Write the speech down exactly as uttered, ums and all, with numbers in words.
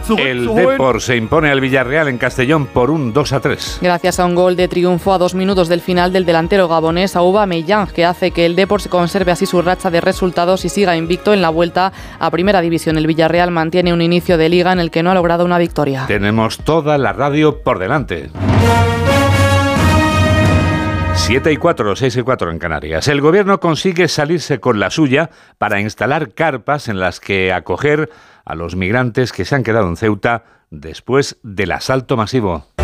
El Depor se impone al Villarreal en Castellón por un dos a tres. Gracias a un gol de triunfo a dos minutos del final del delantero gabonés Aubameyang, que hace que el Depor se conserve así su racha de resultados y siga invicto en la vuelta a Primera División. El Villarreal mantiene un inicio de liga en el que no ha logrado una victoria. Tenemos toda la radio por delante. siete y cuatro, seis y cuatro en Canarias. El gobierno consigue salirse con la suya para instalar carpas en las que acoger a los migrantes que se han quedado en Ceuta después del asalto masivo.